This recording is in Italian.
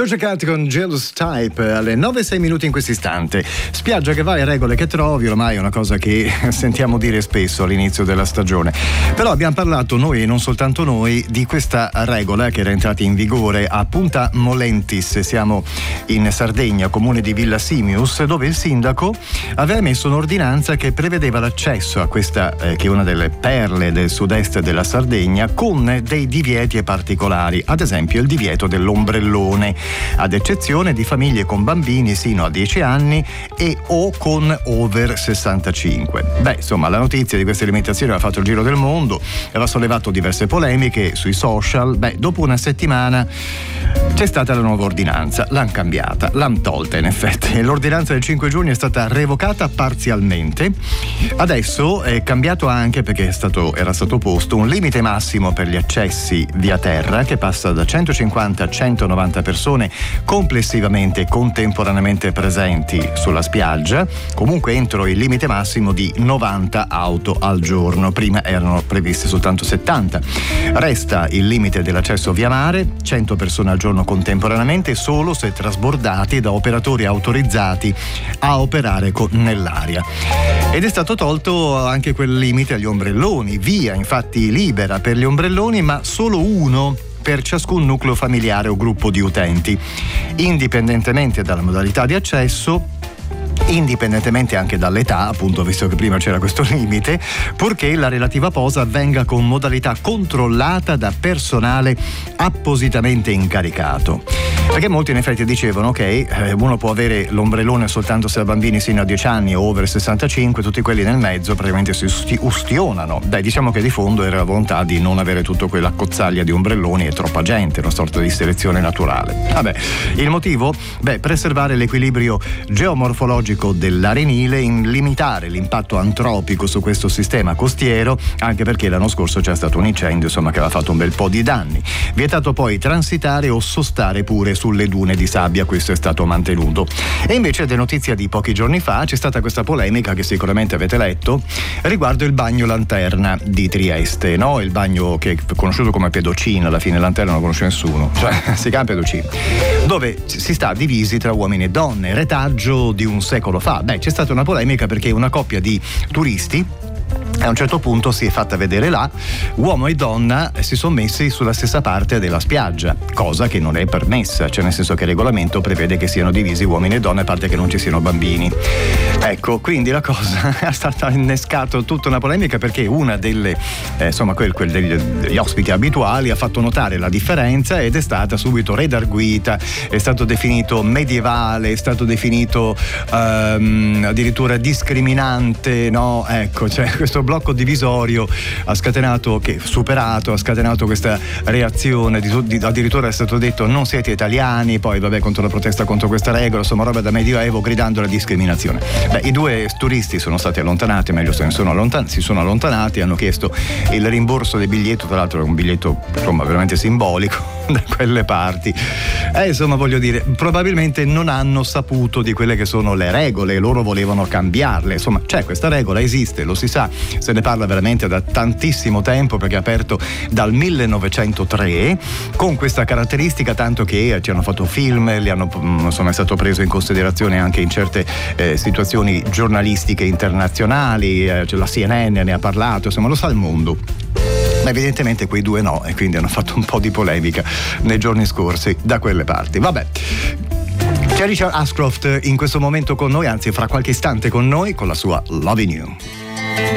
Doja Cat con Jealous Type alle 9:06 minuti in questo istante. Spiaggia che vai, regole che trovi, ormai è una cosa che sentiamo dire spesso all'inizio della stagione. Però abbiamo parlato noi e non soltanto noi di questa regola che era entrata in vigore a Punta Molentis, siamo in Sardegna, comune di Villa Simius, dove il sindaco aveva emesso un'ordinanza che prevedeva l'accesso a questa che è una delle perle del sud-est della Sardegna, con dei divieti particolari, ad esempio il divieto dell'ombrellone, ad eccezione di famiglie con bambini sino a 10 anni e o con over 65. Beh, insomma, la notizia di queste limitazioni aveva fatto il giro del mondo, aveva sollevato diverse polemiche sui social. Beh, dopo una settimana c'è stata la nuova ordinanza, l'hanno cambiata, l'hanno tolta in effetti. L'ordinanza del 5 giugno è stata revocata parzialmente. Adesso è cambiato anche, perché era stato posto un limite massimo per gli accessi via terra che passa da 150 a 190 persone complessivamente contemporaneamente presenti sulla spiaggia, comunque entro il limite massimo di 90 auto al giorno. Prima erano previste soltanto 70. Resta il limite dell'accesso via mare, 100 persone al giorno contemporaneamente, solo se trasbordati da operatori autorizzati a operare nell'area. Ed è stato tolto anche quel limite agli ombrelloni, via infatti libera per gli ombrelloni, ma solo uno per ciascun nucleo familiare o gruppo di utenti, indipendentemente dalla modalità di accesso, indipendentemente anche dall'età, appunto, visto che prima c'era questo limite, purché la relativa posa avvenga con modalità controllata da personale appositamente incaricato. Perché molti in effetti dicevano che uno può avere l'ombrellone soltanto se ha bambini sino a 10 anni o over 65, tutti quelli nel mezzo praticamente si ustionano. Dai, diciamo che di fondo era la volontà di non avere tutto quell'accozzaglia di ombrelloni e troppa gente, una sorta di selezione naturale. Vabbè, il motivo? Preservare l'equilibrio geomorfologico dell'arenile, in limitare l'impatto antropico su questo sistema costiero, anche perché l'anno scorso c'è stato un incendio, insomma, che aveva fatto un bel po' di danni. Vietato poi transitare o sostare pure sulle dune di sabbia, questo è stato mantenuto. E invece, è notizia di pochi giorni fa, c'è stata questa polemica che sicuramente avete letto riguardo il bagno Lanterna di Trieste, no? Il bagno che è conosciuto come Pedocin, alla fine Lanterna non lo conosce nessuno, cioè si chiama Pedocin, dove si sta divisi tra uomini e donne, retaggio di un secolo fa. C'è stata una polemica perché una coppia di turisti a un certo punto si è fatta vedere là, uomo e donna si sono messi sulla stessa parte della spiaggia, cosa che non è permessa, cioè nel senso che il regolamento prevede che siano divisi uomini e donne, a parte che non ci siano bambini. Ecco, quindi la cosa ha stato innescato tutta una polemica, perché una delle degli ospiti abituali ha fatto notare la differenza ed è stata subito redarguita, è stato definito medievale, è stato definito addirittura discriminante, no? Ecco, cioè questo blocco divisorio ha scatenato questa reazione, addirittura è stato detto non siete italiani, poi contro la protesta contro questa regola, insomma roba da medioevo, gridando la discriminazione. I due turisti sono stati allontanati, meglio si sono allontanati, hanno chiesto il rimborso del biglietto, tra l'altro è un biglietto insomma veramente simbolico da quelle parti. Insomma, voglio dire, probabilmente non hanno saputo di quelle che sono le regole, loro volevano cambiarle. Insomma, c'è questa regola, esiste, lo si sa, se ne parla veramente da tantissimo tempo, perché è aperto dal 1903 con questa caratteristica, tanto che ci hanno fatto film, insomma è stato preso in considerazione anche in certe situazioni giornalistiche internazionali, la CNN ne ha parlato, insomma lo sa il mondo. Ma evidentemente quei due no, e quindi hanno fatto un po' di polemica nei giorni scorsi da quelle parti. Vabbè. C'è Richard Ashcroft in questo momento con noi, anzi fra qualche istante con noi, con la sua Loving You.